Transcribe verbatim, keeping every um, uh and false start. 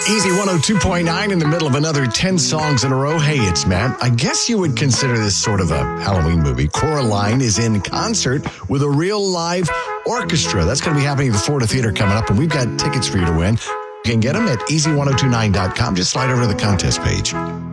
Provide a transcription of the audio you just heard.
Easy one oh two point nine in the middle of another ten songs in a row. Hey, it's Matt. I guess you would consider this sort of a Halloween movie. Coraline is in concert with a real live orchestra. That's going to be happening at the Florida Theater coming up, and we've got tickets for you to win. You can get them at easy ten twenty-nine dot com. Just slide over to the contest page.